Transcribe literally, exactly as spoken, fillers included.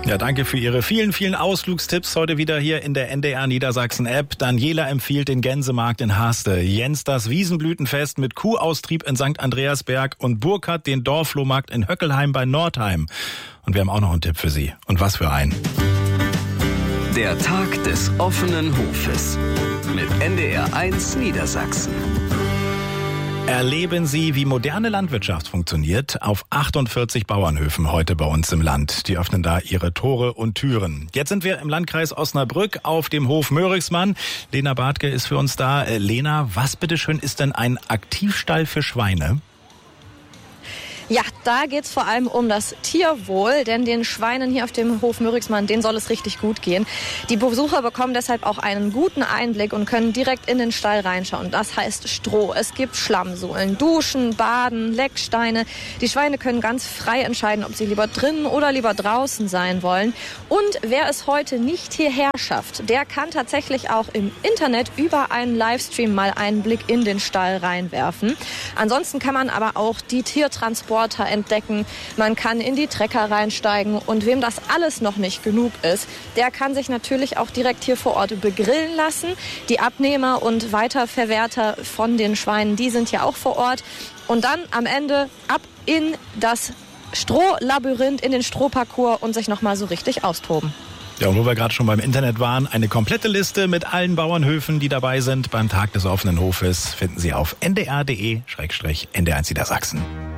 Ja, danke für Ihre vielen, vielen Ausflugstipps heute wieder hier in der N D R Niedersachsen App. Daniela empfiehlt den Gänsemarkt in Haste, Jens das Wiesenblütenfest mit Kuhaustrieb in Sankt Andreasberg und Burkhard den Dorfflohmarkt in Höckelheim bei Nordheim. Und wir haben auch noch einen Tipp für Sie. Und was für einen? Der Tag des offenen Hofes mit N D R eins Niedersachsen. Erleben Sie, wie moderne Landwirtschaft funktioniert auf achtundvierzig Bauernhöfen heute bei uns im Land. Die öffnen da ihre Tore und Türen. Jetzt sind wir im Landkreis Osnabrück auf dem Hof Mörichsmann. Lena Bartke ist für uns da. Äh, Lena, was bitteschön ist denn ein Aktivstall für Schweine? Ja, da geht's vor allem um das Tierwohl, denn den Schweinen hier auf dem Hof Mörichsmann, denen soll es richtig gut gehen. Die Besucher bekommen deshalb auch einen guten Einblick und können direkt in den Stall reinschauen. Das heißt Stroh, es gibt Schlammsohlen, Duschen, Baden, Lecksteine. Die Schweine können ganz frei entscheiden, ob sie lieber drinnen oder lieber draußen sein wollen. Und wer es heute nicht hierher schafft, der kann tatsächlich auch im Internet über einen Livestream mal einen Blick in den Stall reinwerfen. Ansonsten kann man aber auch die Tiertransporte entdecken. Man kann in die Trecker reinsteigen und wem das alles noch nicht genug ist, der kann sich natürlich auch direkt hier vor Ort begrillen lassen. Die Abnehmer und Weiterverwerter von den Schweinen, die sind ja auch vor Ort. Und dann am Ende ab in das Strohlabyrinth, in den Strohparcours und sich nochmal so richtig austoben. Ja, und wo wir gerade schon beim Internet waren, eine komplette Liste mit allen Bauernhöfen, die dabei sind beim Tag des offenen Hofes, finden Sie auf n d r punkt d e N D R eins Niedersachsen.